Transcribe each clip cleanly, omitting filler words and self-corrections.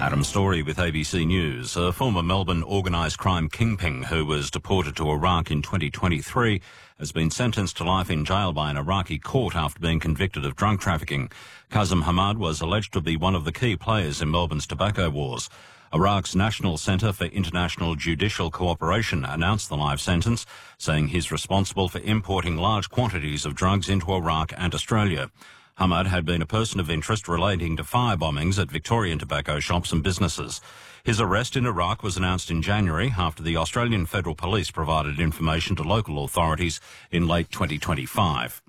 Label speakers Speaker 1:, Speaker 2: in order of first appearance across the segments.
Speaker 1: Adam Story with ABC News. A former Melbourne organised crime kingpin who was deported to Iraq in 2023 has been sentenced to life in jail by an Iraqi court after being convicted of drug trafficking. Kazem Hamad was alleged to be one of the key players in Melbourne's tobacco wars. Iraq's National Centre for International Judicial Cooperation announced the life sentence, saying he's responsible for importing large quantities of drugs into Iraq and Australia. Hamad had been a person of interest relating to fire bombings at Victorian tobacco shops and businesses. His arrest in Iraq was announced in January after the Australian Federal Police provided information to local authorities in late 2025.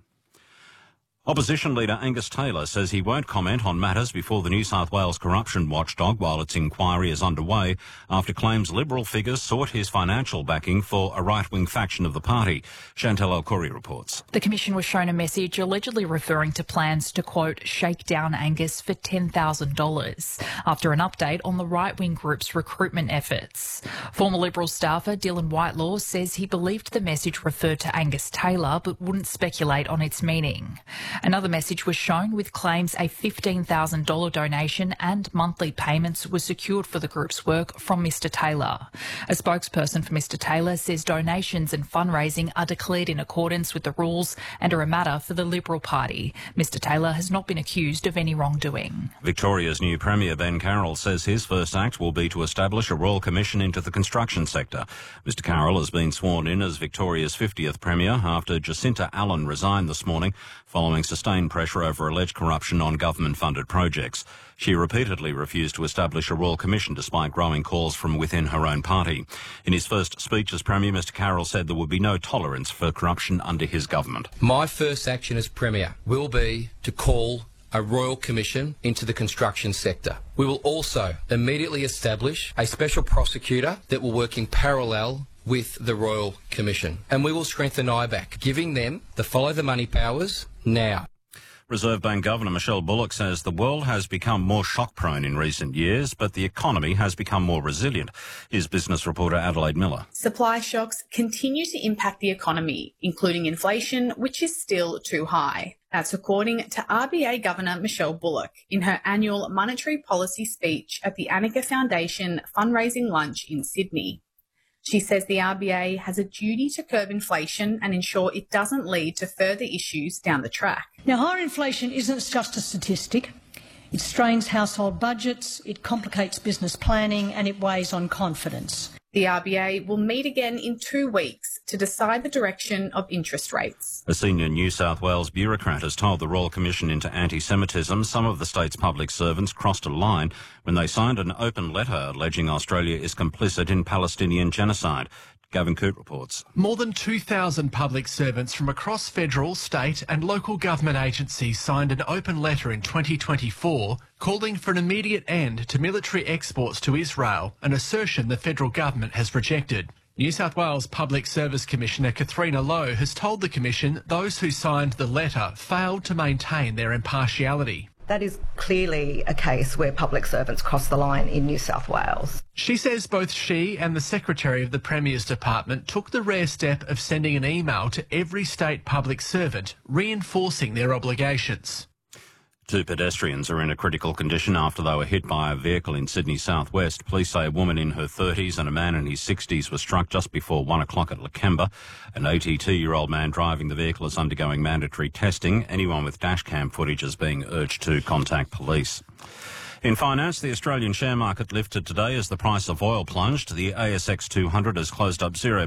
Speaker 1: Opposition leader Angus Taylor says he won't comment on matters before the New South Wales corruption watchdog while its inquiry is underway after claims Liberal figures sought his financial backing for a right-wing faction of the party. Chantal El-Khoury reports.
Speaker 2: The Commission was shown a message allegedly referring to plans to, quote, shake down Angus for $10,000 after an update on the right-wing group's recruitment efforts. Former Liberal staffer Dylan Whitelaw says he believed the message referred to Angus Taylor but wouldn't speculate on its meaning. Another message was shown with claims a $15,000 donation and monthly payments were secured for the group's work from Mr Taylor. A spokesperson for Mr Taylor says donations and fundraising are declared in accordance with the rules and are a matter for the Liberal Party. Mr Taylor has not been accused of any wrongdoing.
Speaker 1: Victoria's new Premier Ben Carroll says his first act will be to establish a Royal Commission into the construction sector. Mr Carroll has been sworn in as Victoria's 50th Premier after Jacinta Allen resigned this morning following sustained pressure over alleged corruption on government-funded projects. She repeatedly refused to establish a Royal Commission despite growing calls from within her own party. In his first speech as Premier, Mr Carroll said there would be no tolerance for corruption under his government.
Speaker 3: My first action as Premier will be to call a Royal Commission into the construction sector. We will also immediately establish a special prosecutor that will work in parallel with the Royal Commission. And we will strengthen IBAC, giving them the follow the money powers now.
Speaker 1: Reserve Bank Governor Michelle Bullock says the world has become more shock-prone in recent years, but the economy has become more resilient. Here's business reporter Adelaide Miller.
Speaker 4: Supply shocks continue to impact the economy, including inflation, which is still too high. That's according to RBA Governor Michelle Bullock in her annual monetary policy speech at the Annika Foundation fundraising lunch in Sydney. She says the RBA has a duty to curb inflation and ensure it doesn't lead to further issues down the track.
Speaker 5: Now, higher inflation isn't just a statistic. It strains household budgets, it complicates business planning and it weighs on confidence.
Speaker 4: The RBA will meet again in 2 weeks to decide the direction of interest rates.
Speaker 1: A senior New South Wales bureaucrat has told the Royal Commission into Anti-Semitism some of the state's public servants crossed a line when they signed an open letter alleging Australia is complicit in Palestinian genocide. Gavin Coote reports.
Speaker 6: More than 2,000 public servants from across federal, state and local government agencies signed an open letter in 2024 calling for an immediate end to military exports to Israel, an assertion the federal government has rejected. New South Wales Public Service Commissioner Katharina Lowe has told the Commission those who signed the letter failed to maintain their impartiality.
Speaker 7: That is clearly a case where public servants cross the line in New South Wales.
Speaker 6: She says both she and the Secretary of the Premier's Department took the rare step of sending an email to every state public servant, reinforcing their obligations.
Speaker 1: 2 pedestrians are in a critical condition after they were hit by a vehicle in Sydney southwest. Police say a woman in her 30s and a man in his 60s were struck just before 1 o'clock at Lakemba. An 82-year-old man driving the vehicle is undergoing mandatory testing. Anyone with dashcam footage is being urged to contact police. In finance, the Australian share market lifted today as the price of oil plunged. The ASX 200 has closed up 0.